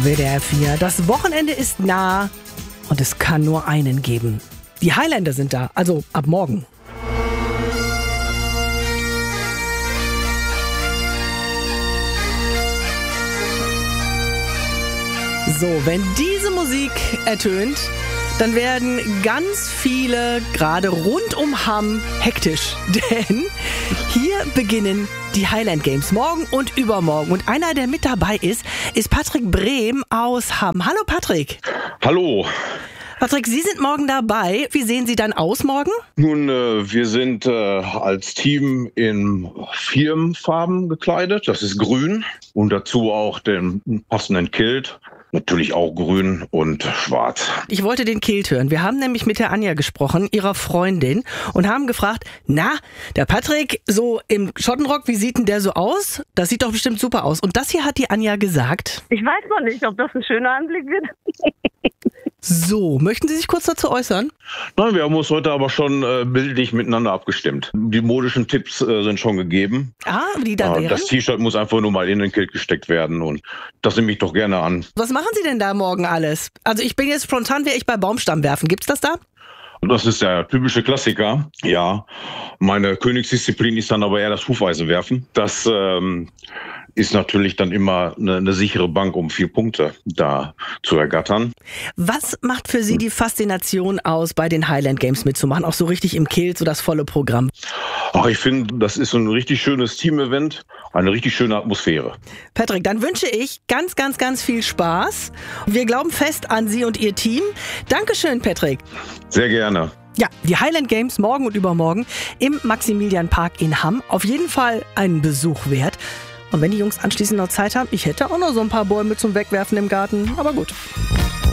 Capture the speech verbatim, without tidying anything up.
W D R vier. Das Wochenende ist nah und es kann nur einen geben. Die Highlander sind da, also ab morgen. So, wenn diese Musik ertönt, dann werden ganz viele, gerade rund um Hamm, hektisch. Denn hier beginnen die Highland Games morgen und übermorgen. Und einer, der mit dabei ist, ist Patrick Brehm aus Hamm. Hallo Patrick. Hallo. Patrick, Sie sind morgen dabei. Wie sehen Sie dann aus morgen? Nun, äh, wir sind äh, als Team in Firmenfarben gekleidet. Das ist grün und dazu auch den passenden Kilt. Natürlich auch grün und schwarz. Ich wollte den Kilt hören. Wir haben nämlich mit der Anja gesprochen, ihrer Freundin, und haben gefragt, na, der Patrick so im Schottenrock, wie sieht denn der so aus? Das sieht doch bestimmt super aus. Und das hier hat die Anja gesagt. Ich weiß noch nicht, ob das ein schöner Anblick wird. So, möchten Sie sich kurz dazu äußern? Nein, wir haben uns heute aber schon äh, bildlich miteinander abgestimmt. Die modischen Tipps äh, sind schon gegeben. Ah, die da äh, wären? Das T-Shirt muss einfach nur mal in den Kilt gesteckt werden und das nehme ich doch gerne an. Was machen Sie denn da morgen alles? Also ich bin jetzt spontan, wäre ich bei Baumstamm werfen. Gibt's das da? Das ist der typische Klassiker. Ja, meine Königsdisziplin ist dann aber eher das Hufeisenwerfen. Das ähm, ist natürlich dann immer eine, eine sichere Bank, um vier Punkte da zu ergattern. Was macht für Sie die Faszination aus, bei den Highland Games mitzumachen? Auch so richtig im Kilt, so das volle Programm? Ach, ich finde, das ist so ein richtig schönes Team-Event, eine richtig schöne Atmosphäre. Patrick, dann wünsche ich ganz, ganz, ganz viel Spaß. Wir glauben fest an Sie und Ihr Team. Dankeschön, Patrick. Sehr gerne. Ja, die Highland Games morgen und übermorgen im Maximilianpark in Hamm. Auf jeden Fall einen Besuch wert. Und wenn die Jungs anschließend noch Zeit haben, ich hätte auch noch so ein paar Bäume zum Wegwerfen im Garten. Aber gut.